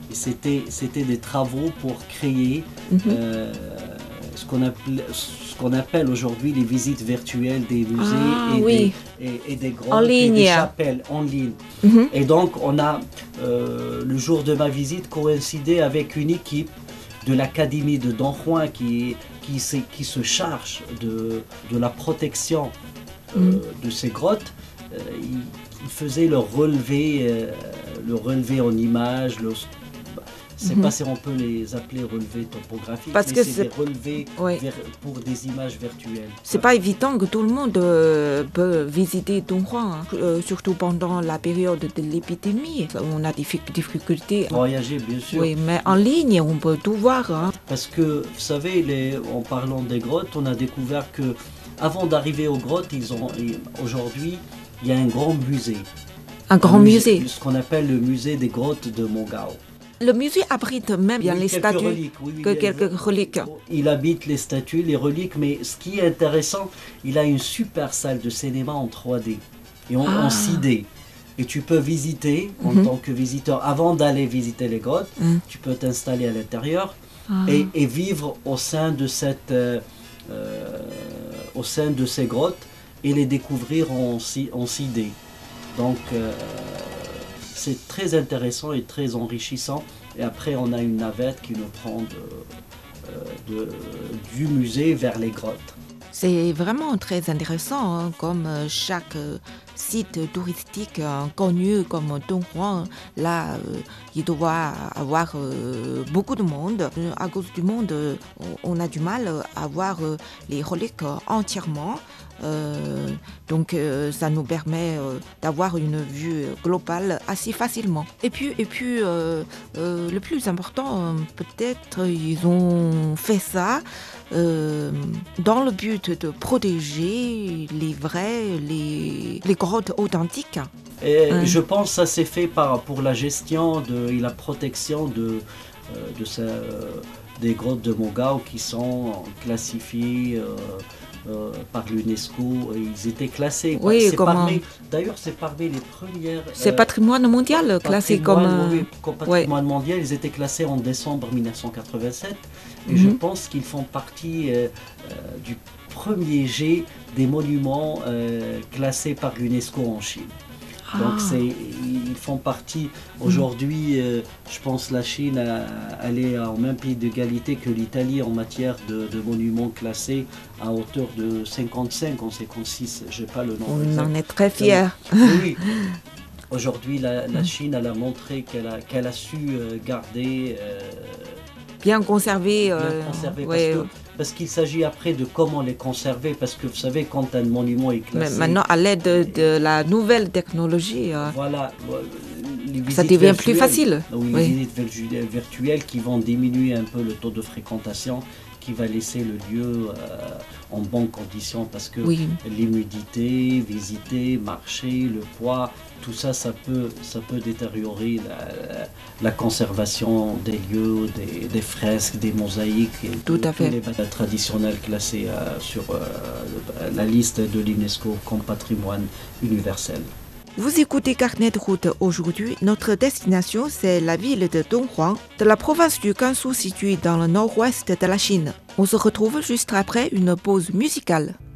Et c'était des travaux pour créer ce qu'on appelle aujourd'hui les visites virtuelles des musées et des grottes et des chapelles en ligne. Et donc, le jour de ma visite coïncidait avec une équipe de l'Académie de Don Juan qui se charge de la protection de ces grottes. Ils faisaient le relevé en images. Je ne sais pas si on peut les appeler relevés topographiques, parce que c'est des relevés pour des images virtuelles. C'est pas évident que tout le monde peut visiter Don Juan, surtout pendant la période de l'épidémie. On a des difficultés. Voyager, bien sûr. Oui, mais en ligne, on peut tout voir. Hein. Parce que, vous savez, en parlant des grottes, on a découvert que avant d'arriver aux grottes, aujourd'hui, il y a un grand musée. Un grand musée. Ce qu'on appelle le musée des grottes de Mogao. Le musée abrite même bien les statues, quelques reliques. Il habite les statues, les reliques, mais ce qui est intéressant, il a une super salle de cinéma en 3D et en 6D. Et tu peux visiter, en tant que visiteur, avant d'aller visiter les grottes, tu peux t'installer à l'intérieur et vivre au sein de ces grottes et les découvrir en 6D. Donc, c'est très intéressant et très enrichissant. Et après, on a une navette qui nous prend du musée vers les grottes. C'est vraiment très intéressant, hein, comme chaque site touristique connu comme Don Juan. Là, il doit avoir beaucoup de monde. À cause du monde, on a du mal à voir les reliques entièrement. Donc ça nous permet d'avoir une vue globale assez facilement. Et puis le plus important, peut-être ils ont fait ça dans le but de protéger les grottes authentiques. Et je pense que ça s'est fait pour la gestion et la protection des grottes de Mogao qui sont classifiées par l'UNESCO. Ils étaient classés. Oui, d'ailleurs, c'est parmi les premières... C'est patrimoine mondial classé comme patrimoine mondial. Ils étaient classés en décembre 1987. Et je pense qu'ils font partie du premier jet des monuments classés par l'UNESCO en Chine. Donc ils font partie, aujourd'hui, je pense que la Chine elle est au même pied d'égalité que l'Italie en matière de monuments classés à hauteur de 55 ou 56, je n'ai pas le nom. On en est très fiers. Oui. Aujourd'hui, la Chine elle a montré qu'elle a su garder... bien conserver. Parce qu'il s'agit après de comment les conserver, parce que vous savez, quand un monument est classé... Mais maintenant, à l'aide de la nouvelle technologie, voilà, ça devient plus facile. Les visites virtuelles qui vont diminuer un peu le taux de fréquentation, qui va laisser le lieu en bonnes conditions, parce que l'humidité, visiter, marcher, le poids, tout ça, ça peut détériorer la conservation des lieux, des fresques, des mosaïques, et tout à fait. Les bâtiments traditionnels classés sur la liste de l'UNESCO comme patrimoine universel. Vous écoutez Carnet de route. Aujourd'hui, notre destination, c'est la ville de Don Juan, de la province du Gansu située dans le nord-ouest de la Chine. On se retrouve juste après une pause musicale.